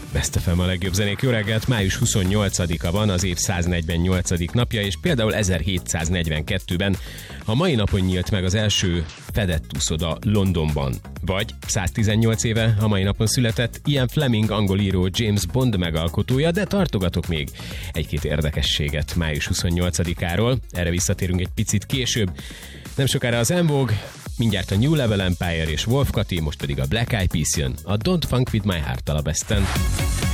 Best FM a legjobb zenék. Jó reggelt, május 28-a van, az év 148. napja, és például 1742-ben a mai napon nyílt meg az első fedett úszoda Londonban. Vagy 118 éve a mai napon született Ian Fleming angol író James Bond megalkotója, de tartogatok még egy-két érdekességet május 28-áról. Erre visszatérünk egy picit később. Nem sokára az En Vogue, mindjárt a New Level Empire és Wolf Kati, most pedig a Black Eyed Peas jön, a Don't Funk With My Heart-tal a Besten.